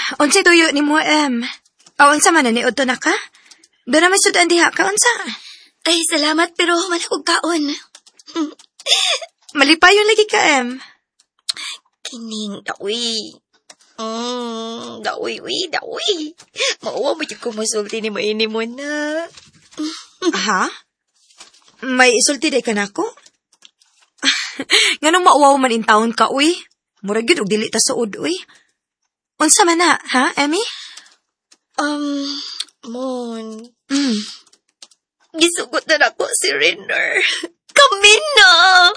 Unsay tuyo ni mo, unsa man ni udto na ka? Doon naman sudan diha ka, unsa? Ay, salamat, pero wala kong kaon. Malipayon lagi ka, Kining, daoy. Daoy. Mauwa mo yung kumusulti ni maini mo na. Ha? May isulti day ka na ako? Nganong mauwaw man in taon ka, uy? Murag yun, og dili ta suod, uy. Unsa man na, ha, Emmy? Mon. Mm. Gisugot na ako si Renner. Kami na!